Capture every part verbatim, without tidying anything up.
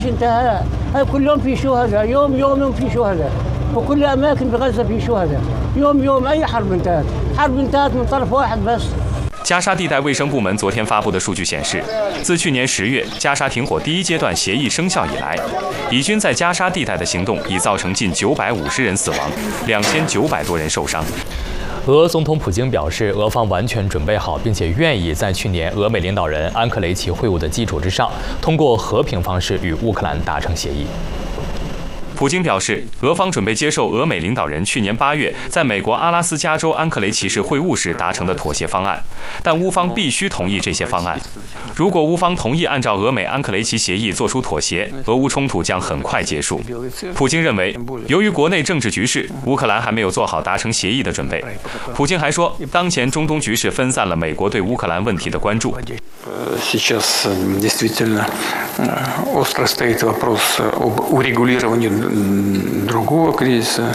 انتهى كل يوم في شهداء يوم يوم في شهداء وكل اماكن بغزه في شهداء يوم يوم اي حرب انتهت حرب انتهت من طرف واحد بس。 加沙地带卫生部门昨天发布的数据显示，自去年十月加沙停火第一阶段协议生效以来，以军在加沙地带的行动已造成近九百五十人死亡，两千九百多人受伤。 俄总统普京表示，俄方完全准备好，并且愿意在去年俄美领导人安克雷奇会晤的基础之上，通过和平方式与乌克兰达成协议。 普京表示，俄方准备接受俄美领导人去年八月在美国阿拉斯加州安克雷奇市会晤时达成的妥协方案，但乌方必须同意这些方案。如果乌方同意按照俄美安克雷奇协议做出妥协，俄乌冲突将很快结束。普京认为，由于国内政治局势，乌克兰还没有做好达成协议的准备。普京还说，当前中东局势分散了美国对乌克兰问题的关注。 Сейчас действительно остро стоит вопрос об урегулировании другого кризиса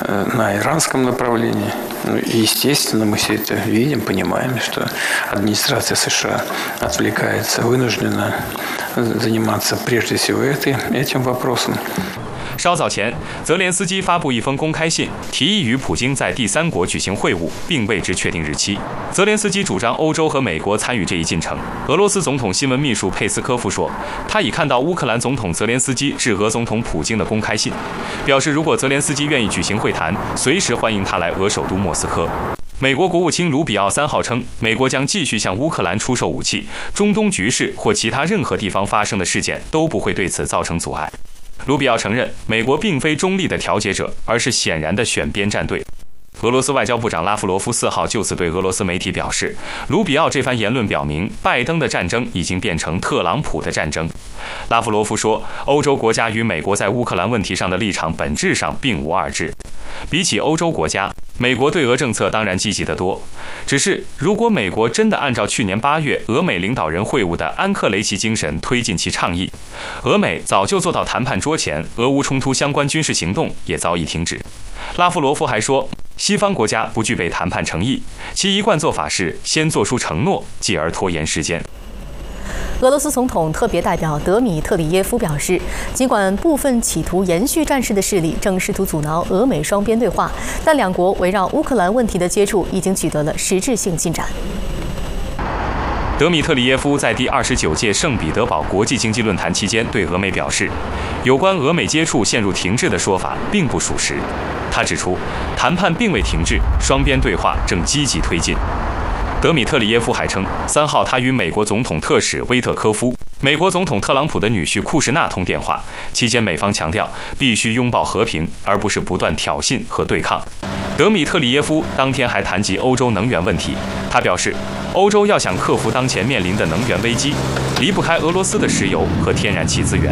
на иранском направлении. И, естественно, мы все это видим, понимаем, что администрация США отвлекается, вынуждена заниматься прежде всего этим вопросом. 稍早前，泽连斯基发布一封公开信，提议与普京在第三国举行会晤，并为之确定日期。泽连斯基主张欧洲和美国参与这一进程。俄罗斯总统新闻秘书佩斯科夫说，他已看到乌克兰总统泽连斯基致俄总统普京的公开信，表示如果泽连斯基愿意举行会谈，随时欢迎他来俄首都莫斯科。美国国务卿卢比奥三号称，美国将继续向乌克兰出售武器，中东局势或其他任何地方发生的事件都不会对此造成阻碍。卢比奥承认，美国并非中立的调解者，而是显然的选边站队。俄罗斯外交部长拉夫罗夫四号就此对俄罗斯媒体表示，卢比奥这番言论表明，拜登的战争已经变成特朗普的战争。拉夫罗夫说，欧洲国家与美国在乌克兰问题上的立场本质上并无二致。比起欧洲国家，美国对俄政策当然积极得多。只是，如果美国真的按照去年八月俄美领导人会晤的安克雷奇精神推进其倡议，俄美早就坐到谈判桌前，俄乌冲突相关军事行动也早已停止。拉夫罗夫还说，西方国家不具备谈判诚意，其一贯做法是先做出承诺，继而拖延时间。 俄罗斯总统特别代表德米特里耶夫表示，尽管部分企图延续战事的势力正试图阻挠俄美双边对话，但两国围绕乌克兰问题的接触已经取得了实质性进展。 德米特里耶夫在第二十九届圣彼得堡国际经济论坛期间对俄美表示，有关俄美接触陷入停滞的说法并不属实。他指出，谈判并未停滞，双边对话正积极推进。德米特里耶夫还称，三号他与美国总统特使威特科夫、美国总统特朗普的女婿库什纳通电话，期间美方强调必须拥抱和平，而不是不断挑衅和对抗。德米特里耶夫当天还谈及欧洲能源问题，他表示，欧洲要想克服当前面临的能源危机，离不开俄罗斯的石油和天然气资源。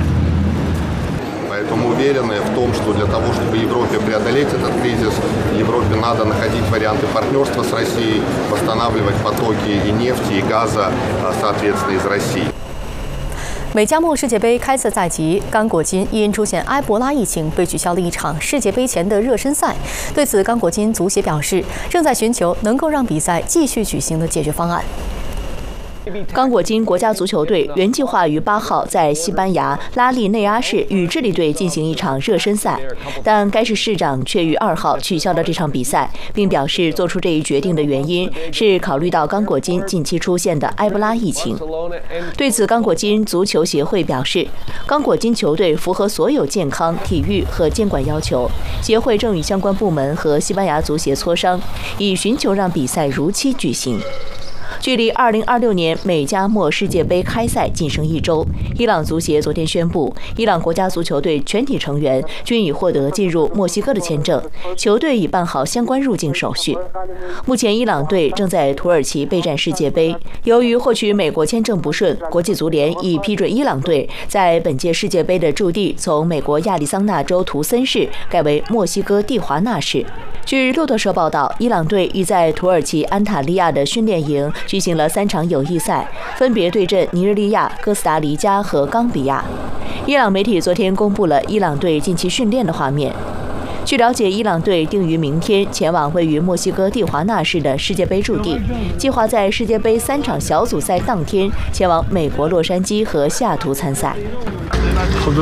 Поэтому уверены в том, что для того, чтобы Европе преодолеть этот кризис, Европе надо находить варианты партнерства с Россией, восстанавливать потоки и нефти, и газа, соответственно, из России. 美加墨世界杯开赛在即，刚果金因出现埃博拉疫情被取消了一场世界杯前的热身赛。对此，刚果金足协表示，正在寻求能够让比赛继续举行的解决方案。 刚果金国家足球队原计划于八号在西班牙拉利内阿市与智利队进行一场热身赛，但该市市长却于二号取消了这场比赛，并表示做出这一决定的原因是考虑到刚果金近期出现的埃博拉疫情。对此，刚果金足球协会表示，刚果金球队符合所有健康、体育和监管要求，协会正与相关部门和西班牙足协磋商，以寻求让比赛如期举行。距离二零二六年美加墨世界杯开赛仅剩一周，伊朗足协昨天宣布，伊朗国家足球队全体成员均已获得进入墨西哥的签证，球队已办好相关入境手续。目前，伊朗队正在土耳其备战世界杯。由于获取美国签证不顺，国际足联已批准伊朗队在本届世界杯的驻地从美国亚利桑那州图森市改为墨西哥蒂华纳市。据路透社报道，伊朗队已在土耳其安塔利亚的训练营举行了三场友谊赛，分别对阵尼日利亚、哥斯达黎加和冈比亚。伊朗媒体昨天公布了伊朗队近期训练的画面。据了解，伊朗队定于明天前往位于墨西哥蒂华纳市的世界杯驻地，计划在世界杯三场小组赛当天前往美国洛杉矶和西雅图参赛。